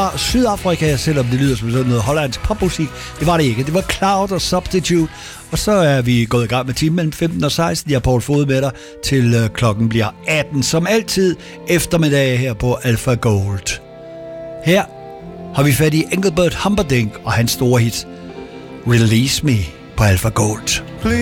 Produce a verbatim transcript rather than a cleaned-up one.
Sydafrika, selvom det lyder som sådan noget hollandsk popmusik. Det var det ikke. Det var Cloud og Substitute. Og så er vi gået i gang med timen mellem femten og seksten. Jeg er Poul Fod med dig til øh, klokken bliver atten. Som altid eftermiddag her på Alpha Gold. Her har vi fat i Engelbert Humperdinck og hans store hit Release Me på Alpha Gold.